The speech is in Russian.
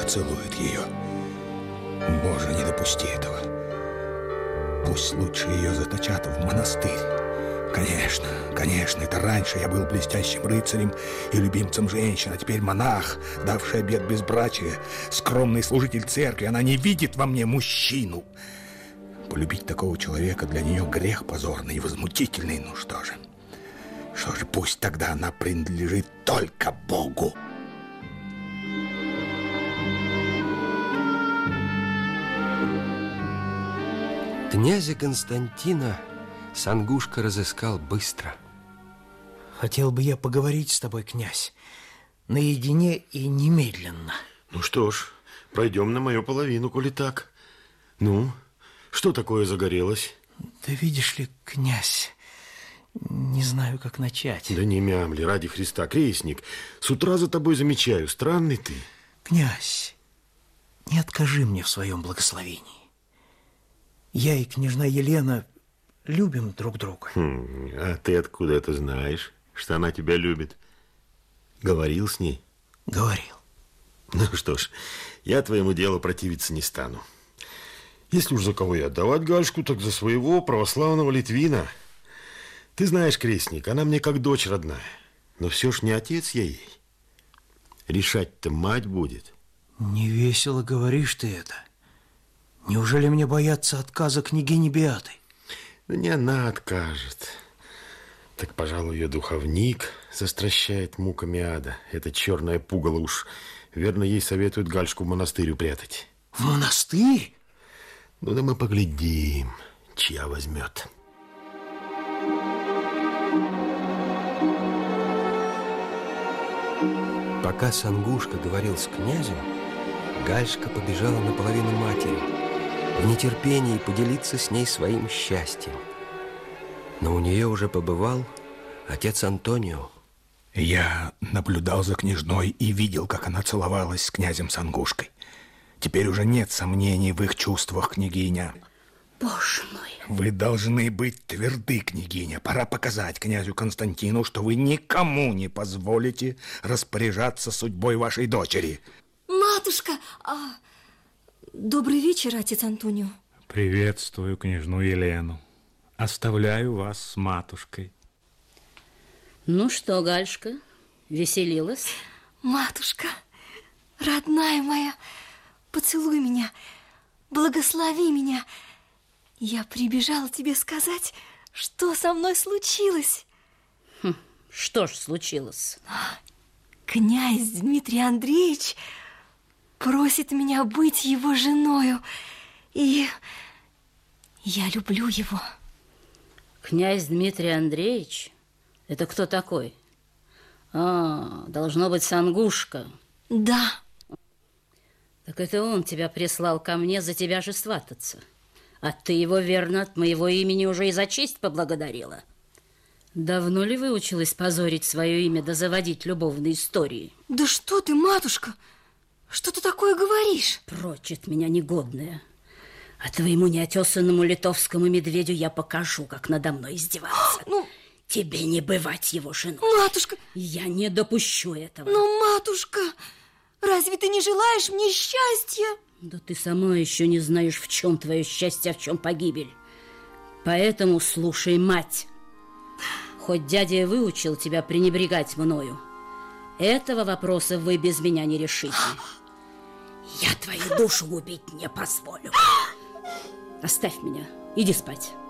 целует ее. Боже, не допусти этого. Пусть лучше ее заточат в монастырь. Конечно, конечно, это раньше я был блестящим рыцарем и любимцем женщин, а теперь монах, давший обет безбрачия, скромный служитель церкви. Она не видит во мне мужчину. Полюбить такого человека для нее грех позорный и возмутительный. Ну что же, пусть тогда она принадлежит только Богу. Князя Константина Сангушка разыскал быстро. Хотел бы я поговорить с тобой, князь, наедине и немедленно. Ну что ж, пройдем на мою половину, коли так. Ну, что такое загорелось? Да видишь ли, князь, не знаю, как начать. Да не мямли, ради Христа, крестник. С утра за тобой замечаю, странный ты. Князь, не откажи мне в своем благословении. Я и княжна Елена любим друг друга. А ты откуда это знаешь, что она тебя любит? Говорил с ней? Говорил. Ну что ж, я твоему делу противиться не стану. Если уж за кого и отдавать Гальшку, так за своего православного Литвина. Ты знаешь, крестник, она мне как дочь родная. Но все ж не отец я ей. Решать-то мать будет. Не весело говоришь ты это. Неужели мне бояться отказа княгини Беаты? Да не она откажет. Так, пожалуй, ее духовник застращает муками ада. Это черное пугало уж. Верно, ей советуют Гальшку в монастырь упрятать. В монастырь? Ну да мы поглядим, чья возьмет. Пока Сангушка говорил с князем, Гальшка побежала наполовину матери, в нетерпении поделиться с ней своим счастьем. Но у нее уже побывал отец Антонио. Я наблюдал за княжной и видел, как она целовалась с князем Сангушкой. Теперь уже нет сомнений в их чувствах, княгиня. Боже мой. Вы должны быть тверды, княгиня. Пора показать князю Константину, что вы никому не позволите распоряжаться судьбой вашей дочери. Матушка! Добрый вечер, отец Антонио. Приветствую княжну Елену. Оставляю вас с матушкой. Ну что, Гальшка, веселилась? Матушка, родная моя, поцелуй меня, благослови меня. Я прибежала тебе сказать, что со мной случилось. Что ж случилось? Князь Дмитрий Андреевич просит меня быть его женою, и я люблю его. Князь Дмитрий Андреевич? Это кто такой? Должно быть Сангушка. Да. Так это он тебя прислал ко мне за тебя же свататься. А ты его, верно, от моего имени уже и за честь поблагодарила. Давно ли выучилась позорить свое имя да заводить любовные истории? Да что ты, матушка? Что ты такое говоришь? Прочь от меня, негодная. А твоему неотесанному литовскому медведю я покажу, как надо мной издеваться. Тебе не бывать его женой. Матушка! Я не допущу этого. Но, матушка, разве ты не желаешь мне счастья? Да ты сама еще не знаешь, в чем твое счастье, а в чем погибель. Поэтому слушай, мать. Хоть дядя и выучил тебя пренебрегать мною, этого вопроса вы без меня не решите. Я твою душу убить не позволю. Оставь меня, иди спать.